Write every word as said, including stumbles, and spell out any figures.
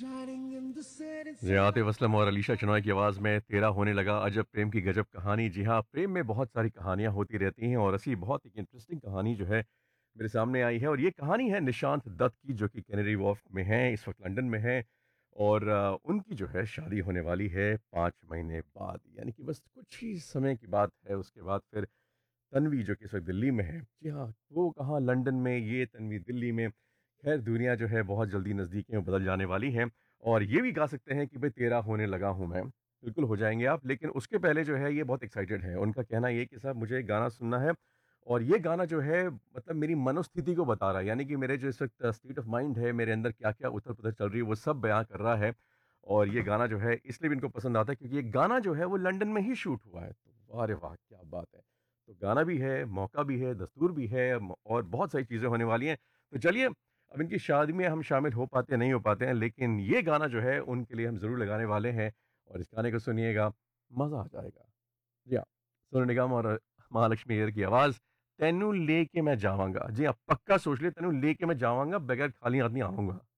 जी, आतिफ असलम और अलीशा चनॉय की आवाज़ में तेरा होने लगा अजब प्रेम की गजब कहानी। जी हाँ, प्रेम में बहुत सारी कहानियाँ होती रहती हैं और ऐसी बहुत एक इंटरेस्टिंग कहानी जो है मेरे सामने आई है और ये कहानी है निशांत दत्त की जो कि कैनरी वॉर्फ में हैं, इस वक्त लंदन में हैं और अ, उनकी जो है शादी होने वाली है पाँच महीने बाद, यानी कि बस कुछ ही समय की बात है। उसके बाद फिर तन्वी जो कि इस वक्त दिल्ली में है, जी हाँ, वो कहाँ लंदन में, ये तन्वी दिल्ली में। खैर दुनिया जो है बहुत जल्दी नज़दीकियों में बदल जाने वाली है और ये भी गा सकते हैं कि भाई तेरा होने लगा हूँ मैं। बिल्कुल हो जाएँगे आप, लेकिन उसके पहले जो है ये बहुत एक्साइटेड हैं। उनका कहना ये है कि साहब मुझे गाना सुनना है और ये गाना जो है मतलब मेरी मनोस्थिति को बता रहा है, यानी कि मेरे जो इस वक्त स्टेट ऑफ माइंड है, मेरे अंदर क्या-क्या उथल-पुथल चल रही है, वो सब बयाँ कर रहा है। और ये गाना जो है इसलिए भी इनको पसंद आता है क्योंकि ये गाना जो है वो लंदन में ही शूट हुआ है। तो वाह रे वाह! क्या बात है। तो गाना भी है, मौका भी है, दस्तूर भी है म और बहुत सारी चीज़ें होने वाली हैं। तो चलिए, अब इनकी शादी में हम शामिल हो पाते हैं, नहीं हो पाते हैं, लेकिन ये गाना जो है उनके लिए हम ज़रूर लगाने वाले हैं और इस गाने को सुनिएगा, मज़ा आ जाएगा। जी हाँ, सोनू निगम और महालक्ष्मी अय्यर की आवाज़, तैनू लेके मैं जावांगा। जी हाँ, पक्का सोच लें, तैनू लेके मैं जावांगा, बगैर खाली हाथ नहीं आऊँगा।